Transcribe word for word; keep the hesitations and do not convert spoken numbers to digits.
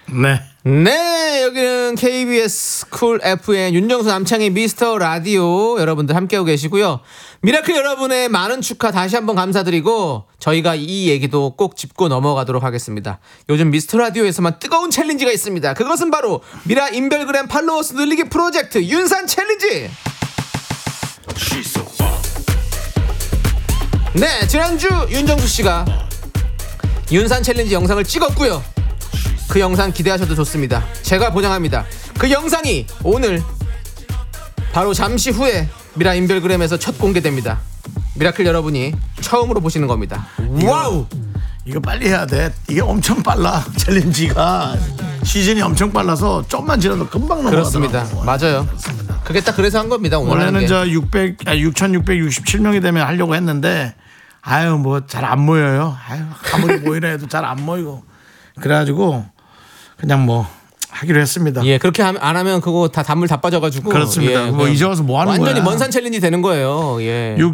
네. 네, 여기는 케이비에스 쿨 에프엠 윤정수 남창희 미스터 라디오 여러분들 함께하고 계시고요. 미라클 여러분의 많은 축하 다시 한번 감사드리고 저희가 이 얘기도 꼭 짚고 넘어가도록 하겠습니다. 요즘 미스터 라디오에서만 뜨거운 챌린지가 있습니다. 그것은 바로 미라 인별그램 팔로워 수 늘리기 프로젝트 윤산 챌린지. 네, 지난주 윤정수 씨가 윤산 챌린지 영상을 찍었고요. 그 영상 기대하셔도 좋습니다. 제가 보장합니다. 그 영상이 오늘 바로 잠시 후에 미라 인별그램에서 첫 공개됩니다. 미라클 여러분이 처음으로 보시는 겁니다. 와우! 이거 빨리 해야 돼. 이게 엄청 빨라. 챌린지가 시즌이 엄청 빨라서 좀만 지나도 금방 넘어가더라고요. 그렇습니다. 맞아요. 그렇습니다. 그게 딱 그래서 한 겁니다. 오늘 원래는 저 육백, 아, 육천육백육십칠 명이 되면 하려고 했는데 아유 뭐 잘 안 모여요. 아유 아무리 모이라 해도 잘 안 모이고 그래가지고 그냥 뭐 하기로 했습니다. 예, 그렇게 안 하면 그거 다 단물 다 빠져가지고 그렇습니다. 예, 뭐 이제 와서 뭐 하는 완전히 거야? 먼산 챌린지 되는 거예요. 예.